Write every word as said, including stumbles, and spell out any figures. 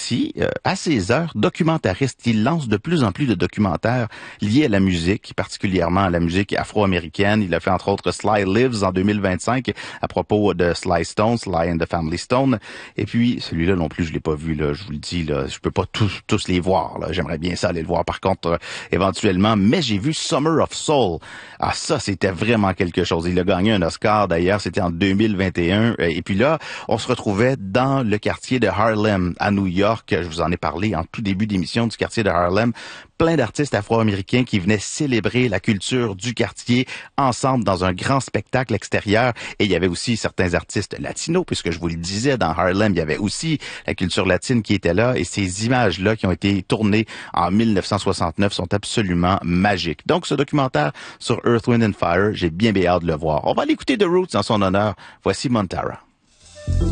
aussi, euh, à ses heures, documentariste. Il lance de plus en plus de documentaires liés à la musique, particulièrement à la musique afro-américaine. Il a fait entre autres Sly Lives en deux mille vingt-cinq à propos de Sly Stone, Sly and the Family Stone. Et puis, celui-là non plus, je l'ai pas vu, là, je vous le dis, là, je peux pas tous, tous les voir. Là. J'aimerais bien ça aller le voir, par contre, euh, éventuellement. Mais j'ai vu Summer of Soul. Ah, ça, c'était vraiment quelque chose. Il a gagné un Oscar, d'ailleurs, c'était en deux mille vingt et un. Et puis là, on se retrouvait dans le quartier de Harlem, à New York. Je vous en ai parlé en tout début d'émission du quartier de Harlem. Plein d'artistes afro-américains qui venaient célébrer la culture du quartier ensemble dans un grand spectacle extérieur. Et il y avait aussi certains artistes latinos, puisque je vous le disais, dans Harlem, il y avait aussi la culture latine qui était là. Et ces images-là qui ont été tournées en mille neuf cent soixante-neuf sont absolument magiques. Donc, ce documentaire sur Earth, Wind and Fire, j'ai bien bien hâte de le voir. On va l'écouter The Roots en son honneur. Voici Montara.